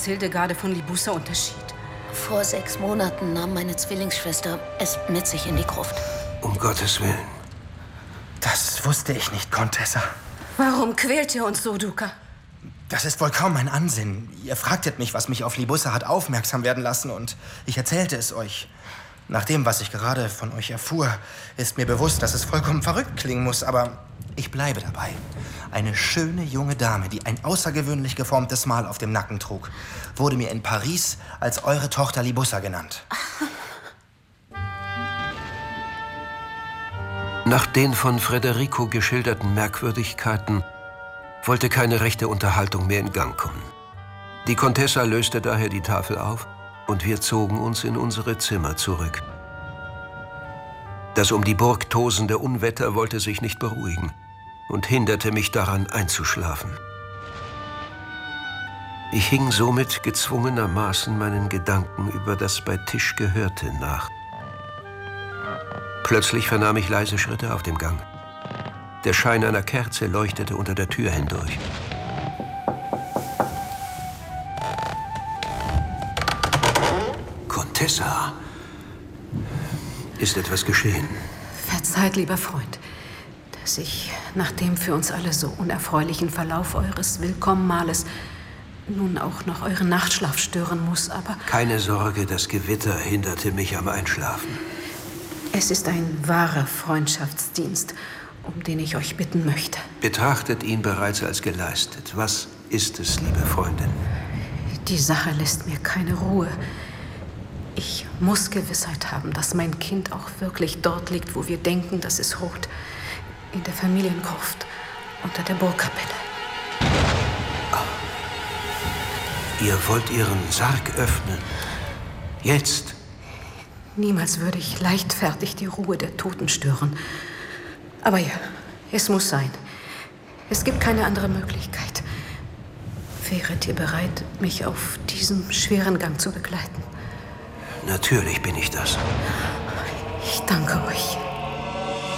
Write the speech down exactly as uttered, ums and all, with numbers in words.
was Hildegarde von Libussa unterschied? Vor sechs Monaten nahm meine Zwillingsschwester es mit sich in die Gruft. Um Gottes Willen. Das wusste ich nicht, Contessa. Warum quält ihr uns so, Duca? Das ist wohl kaum mein Ansinnen. Ihr fragtet mich, was mich auf Libussa hat aufmerksam werden lassen, und ich erzählte es euch. Nach dem, was ich gerade von euch erfuhr, ist mir bewusst, dass es vollkommen verrückt klingen muss, aber ich bleibe dabei. Eine schöne junge Dame, die ein außergewöhnlich geformtes Mal auf dem Nacken trug, wurde mir in Paris als eure Tochter Libussa genannt. Nach den von Federico geschilderten Merkwürdigkeiten wollte keine rechte Unterhaltung mehr in Gang kommen. Die Contessa löste daher die Tafel auf und wir zogen uns in unsere Zimmer zurück. Das um die Burg tosende Unwetter wollte sich nicht beruhigen und hinderte mich daran, einzuschlafen. Ich hing somit gezwungenermaßen meinen Gedanken über das bei Tisch Gehörte nach. Plötzlich vernahm ich leise Schritte auf dem Gang. Der Schein einer Kerze leuchtete unter der Tür hindurch. Contessa, ist etwas geschehen? Verzeiht, lieber Freund, dass ich nach dem für uns alle so unerfreulichen Verlauf eures Willkommenmahles nun auch noch euren Nachtschlaf stören muss, aber... Keine Sorge, das Gewitter hinderte mich am Einschlafen. Es ist ein wahrer Freundschaftsdienst, um den ich euch bitten möchte. Betrachtet ihn bereits als geleistet. Was ist es, liebe Freundin? Die Sache lässt mir keine Ruhe. Ich muss Gewissheit haben, dass mein Kind auch wirklich dort liegt, wo wir denken, dass es ruht. In der Familiengruft, unter der Burgkapelle. Oh. Ihr wollt ihren Sarg öffnen? Jetzt? Niemals würde ich leichtfertig die Ruhe der Toten stören. Aber ja, es muss sein. Es gibt keine andere Möglichkeit. Wäret ihr bereit, mich auf diesem schweren Gang zu begleiten? Natürlich bin ich das. Ich danke euch.